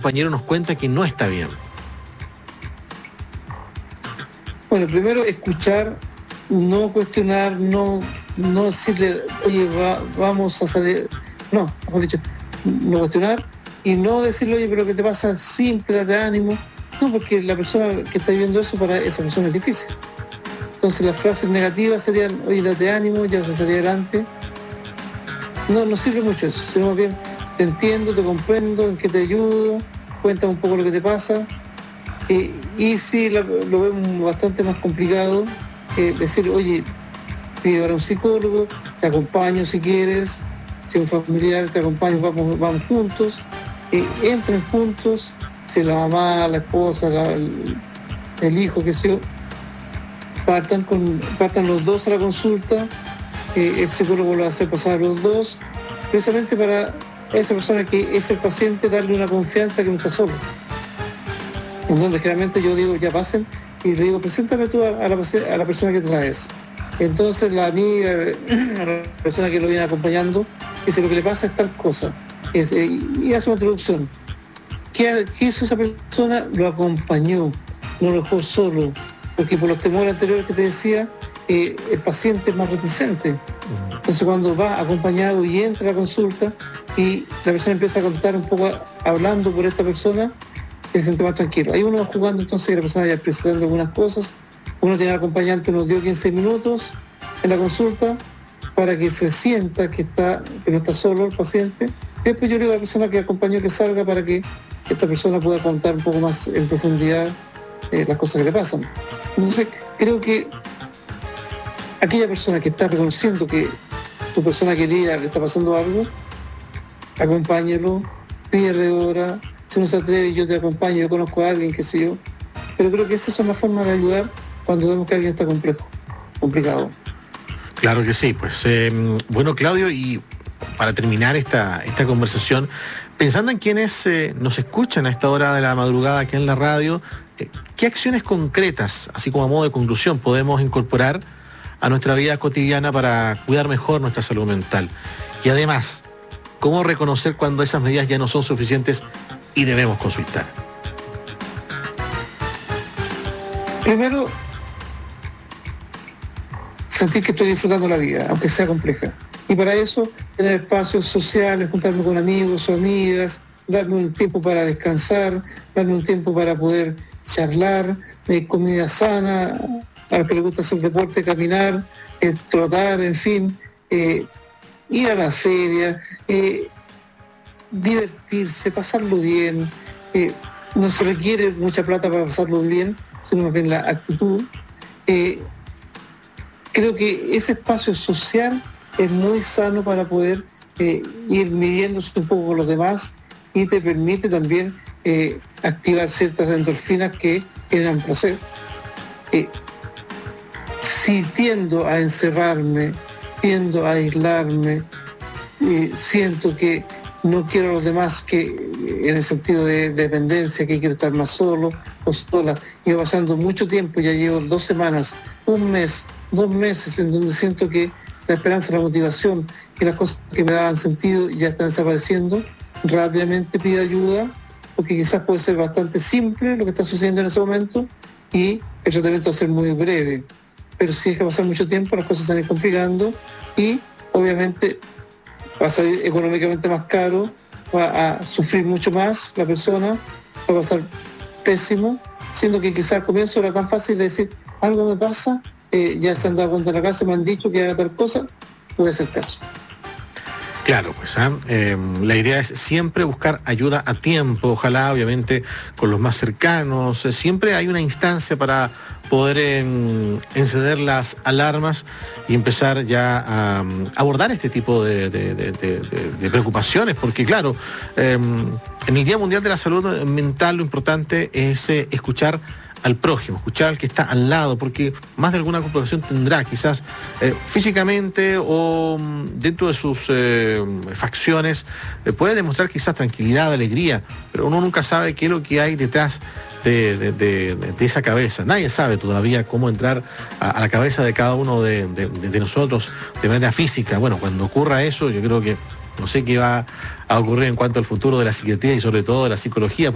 compañero nos cuenta que no está bien? Bueno, primero escuchar, no cuestionar, no decirle, oye, vamos a salir, no, mejor dicho, no cuestionar y no decirle, oye, pero ¿qué te pasa? Simple, date ánimo. No, porque la persona que está viviendo eso, para esa persona es difícil. Entonces las frases negativas serían, oye, date ánimo, ya vas a salir adelante. No sirve mucho eso, sino más bien, te entiendo, te comprendo, en qué te ayudo, cuéntame un poco lo que te pasa. Y si lo vemos bastante más complicado, decir, oye, pide ahora un psicólogo, te acompaño si quieres, si es un familiar, te acompaño, vamos juntos, entren juntos, si la mamá, la esposa, el hijo, qué sé yo, partan los dos a la consulta, el psicólogo lo hace pasar a los dos, precisamente para esa persona que es el paciente darle una confianza que no está solo. En donde generalmente yo digo, ya pasen, y le digo, preséntame tú a la persona que traes. Entonces la amiga, la persona que lo viene acompañando, dice, lo que le pasa es tal cosa, y hace una introducción. ¿Qué hizo esa persona? Lo acompañó, no lo dejó solo, porque por los temores anteriores que te decía, el paciente es más reticente. Entonces cuando va acompañado y entra a la consulta, y la persona empieza a contar un poco, hablando por esta persona, se siente más tranquilo. Ahí uno va jugando, entonces la persona ya presentando algunas cosas, uno tiene al acompañante, nos dio 15 minutos en la consulta para que se sienta que no está solo el paciente. Después yo le digo a la persona que acompañó que salga para que esta persona pueda contar un poco más en profundidad las cosas que le pasan. Entonces creo que aquella persona que está reconociendo que tu persona querida le está pasando algo, acompáñelo, pídele hora. Si no se atreve, yo te acompaño, yo conozco a alguien, qué sé yo. Pero creo que esa es una forma de ayudar cuando vemos que alguien está complicado. Claro que sí, pues bueno, Claudio, y para terminar esta conversación, pensando en quienes nos escuchan a esta hora de la madrugada aquí en la radio, ¿qué acciones concretas, así como a modo de conclusión, podemos incorporar a nuestra vida cotidiana para cuidar mejor nuestra salud mental? Y además, ¿cómo reconocer cuando esas medidas ya no son suficientes y debemos consultar? Primero, sentir que estoy disfrutando la vida, aunque sea compleja. Y para eso, tener espacios sociales, juntarme con amigos o amigas, darme un tiempo para descansar, darme un tiempo para poder charlar, comida sana, a los que les gusta hacer deporte, caminar, trotar, en fin, ir a la feria, divertirse, pasarlo bien. No se requiere mucha plata para pasarlo bien, sino más bien la actitud. Creo que ese espacio social es muy sano para poder ir midiéndose un poco con los demás y te permite también activar ciertas endorfinas que generan placer. Si tiendo a encerrarme, tiendo a aislarme, siento que no quiero a los demás, que en el sentido de dependencia, que quiero estar más solo o sola, y va pasando mucho tiempo, ya llevo 2 semanas, 1 mes, 2 meses, en donde siento que la esperanza, la motivación y las cosas que me daban sentido ya están desapareciendo, rápidamente pido ayuda, porque quizás puede ser bastante simple lo que está sucediendo en ese momento y el tratamiento va a ser muy breve. Pero si deja pasar mucho tiempo, las cosas se van a ir complicando y obviamente va a salir económicamente más caro, va a sufrir mucho más la persona, va a pasar pésimo, siendo que quizás al comienzo era tan fácil de decir, algo me pasa, ya se han dado cuenta en la casa, me han dicho que haga tal cosa, puede ser caso. Claro, pues la idea es siempre buscar ayuda a tiempo, ojalá obviamente con los más cercanos, siempre hay una instancia para poder encender las alarmas y empezar ya a abordar este tipo de preocupaciones, porque claro, en el Día Mundial de la Salud Mental lo importante es escuchar al prójimo, escuchar al que está al lado, porque más de alguna complicación tendrá, quizás físicamente o dentro de sus facciones, puede demostrar quizás tranquilidad, alegría, pero uno nunca sabe qué es lo que hay detrás de esa cabeza. Nadie sabe todavía cómo entrar a la cabeza de cada uno de nosotros de manera física. Bueno, cuando ocurra eso, yo creo que no sé qué va a ocurrir en cuanto al futuro de la psiquiatría y sobre todo de la psicología.